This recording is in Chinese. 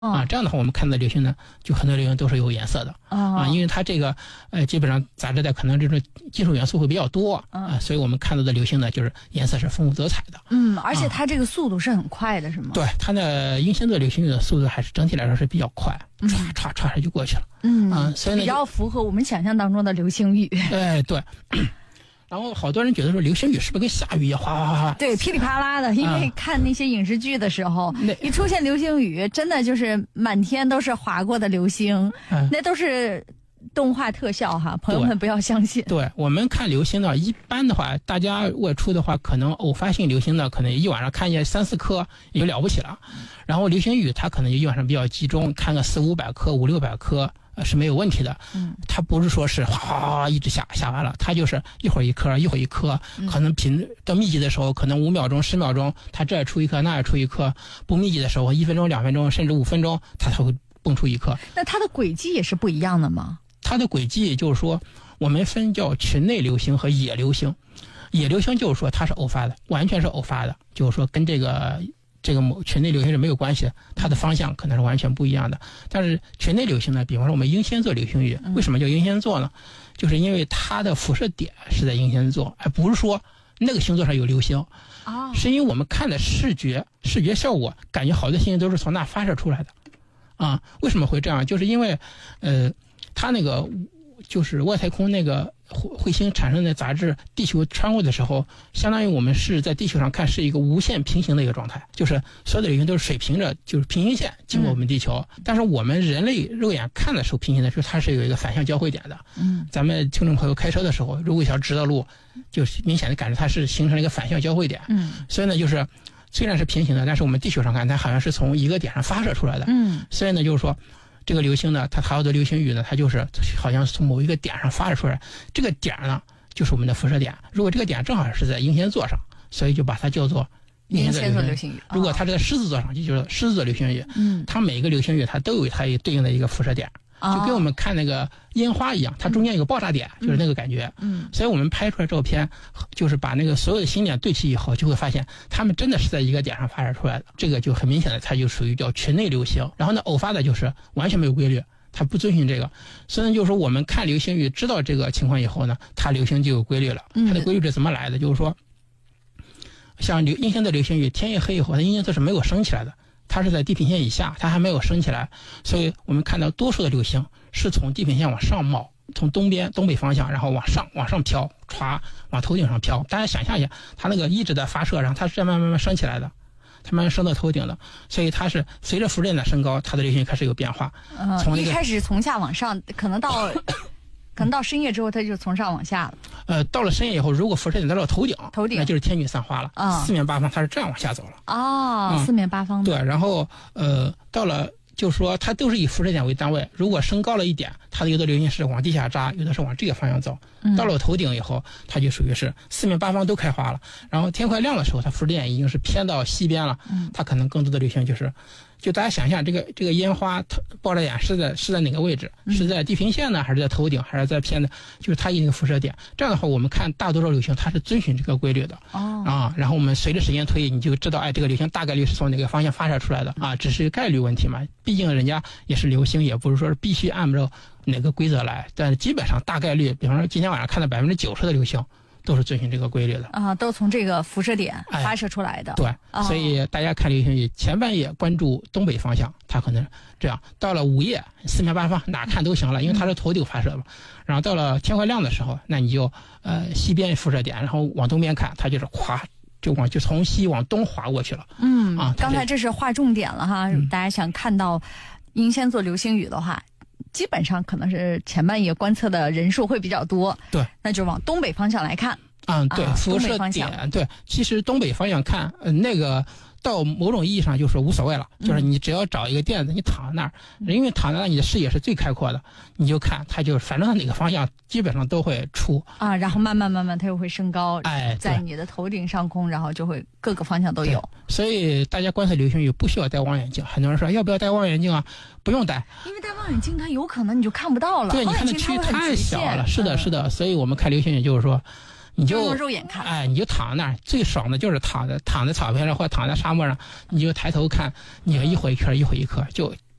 这样的话我们看到流星呢，就很多流星都是有颜色的因为它这个基本上杂质带可能这种金属元素会比较多所以我们看到的流星呢，就是颜色是丰富多彩的。 而且它这个速度是很快的，是吗？ 对，它的英仙座流星雨的速度还是整体来说是比较快，唰唰唰就过去了。所以呢， 比较符合我们想象当中的流星雨。 对。然后好多人觉得说流星雨是不是跟下雨一样哗哗哗？ 对，噼里啪啦的。因为看那些影视剧的时候，一出现流星雨，真的就是满天都是划过的流星，那都是动画特效哈，朋友们不要相信。 对，我们看流星呢，一般的话，大家外出的话，可能偶发性流星呢，可能一晚上看见3-4颗也就了不起了。然后流星雨它可能一晚上比较集中，看个400-500颗、500-600颗。是没有问题的，它不是说是哗哗哗一直下完了，它就是一会儿一颗，一会儿一颗，可能到密集的时候，可能5秒钟、10秒钟，它这儿出一颗，那儿出一颗；不密集的时候，1分钟、2分钟，甚至5分钟，它才会蹦出一颗。 那它的轨迹也是不一样的吗？ 它的轨迹就是说，我们分叫群内流星和野流星。野流星就是说它是偶发的，完全是偶发的，就是说跟这个某群内流星是没有关系的，它的方向可能是完全不一样的。但是群内流星呢，比方说我们英仙座流星雨，为什么叫英仙座呢？就是因为它的辐射点是在英仙座，而不是说那个星座上有流星是因为我们看的视觉效果，感觉好多星星都是从那发射出来的为什么会这样？就是因为它那个就是外太空那个彗星产生的杂质，地球穿过的时候，相当于我们是在地球上看是一个无限平行的一个状态，就是所有的流星都是水平着，就是平行线经过我们地球。但是我们人类肉眼看的时候，平行的时候它是有一个反向交汇点的。咱们听众朋友开车的时候，如果想直道路，就明显的感觉它是形成了一个反向交汇点。所以呢，就是虽然是平行的，但是我们地球上看，它好像是从一个点上发射出来的。所以呢，就是说。这个流星呢，它还有的流星雨呢，它就是好像从某一个点上发射出来，这个点呢就是我们的辐射点。如果这个点正好是在英仙座上，所以就把它叫做英仙座流星雨。如果它是在狮子座上，就叫狮子座流星雨。它每一个流星雨它都有它对应的一个辐射点。就跟我们看那个烟花一样，它中间有个爆炸点，就是那个感觉。所以我们拍出来照片，就是把那个所有的星点对齐以后，就会发现它们真的是在一个点上发射出来的。这个就很明显的，它就属于叫群内流星。然后呢，偶发的就是完全没有规律，它不遵循这个。所以呢，就是说我们看流星雨知道这个情况以后呢，它流星就有规律了。它的规律是怎么来的？就是说，像英仙的流星雨，天一黑以后，它英仙座是没有升起来的。它是在地平线以下，它还没有升起来，所以我们看到多数的流星是从地平线往上冒，从东北方向，然后往上飘，歘往头顶上飘。大家想象一下，它那个一直在发射，然后它是慢慢升起来的，它慢慢升到头顶的，所以它是随着辐射点的升高，它的流星开始有变化。 一开始从下往上，可能到深夜之后，它就从上往下了。 到了深夜以后，如果辐射点到了头顶，那就是天女散花了。四面八方它是这样往下走了。 四面八方的。 对，然后到了。就是说它都是以辐射点为单位，如果升高了一点，它的有的流星是往地下扎，有的是往这个方向走。到了头顶以后，它就属于是四面八方都开花了。然后天快亮的时候，它辐射点已经是偏到西边了，它可能更多的流星就大家想象这个烟花爆炸点是在哪个位置？是在地平线呢，还是在头顶，还是在偏的？就是它一个辐射点。这样的话，我们看大多数流星它是遵循这个规律的。然后我们随着时间推移，你就知道，这个流星大概率是从哪个方向发射出来的只是概率问题嘛。毕竟人家也是流星，也不是说是必须按照哪个规则来，但是基本上大概率，比方说今天晚上看到90%的流星。都是遵循这个规律的都从这个辐射点发射出来的。 对，所以大家看流星雨，前半夜关注东北方向，它可能这样；到了午夜，四面八方哪看都行了，因为它是头顶发射嘛。然后到了天快亮的时候，那你就西边辐射点，然后往东边看，它就是就从西往东滑过去了。 刚才这是划重点了哈，大家想看到英仙座流星雨的话。基本上可能是前半夜观测的人数会比较多， 对， 那就往东北方向来看。 对，辐射点，对，其实东北方向看，那个到某种意义上就是无所谓了，就是你只要找一个垫子，你躺在那儿，因为躺在那儿你的视野是最开阔的，你就看它就反正哪个方向基本上都会出然后慢慢它又会升高，在你的头顶上空，然后就会各个方向都有。 所以大家观测流星雨不需要戴望远镜，很多人说要不要戴望远镜啊？不用戴， 因为戴望远镜它有可能你就看不到了。 对，你看的区域太小了。是的，所以我们看流星雨就是说。你就用肉眼看， 你就躺在那儿，最爽的就是躺在草坪上或者躺在沙漠上，你就抬头看，你一会儿一颗，一会儿一颗，就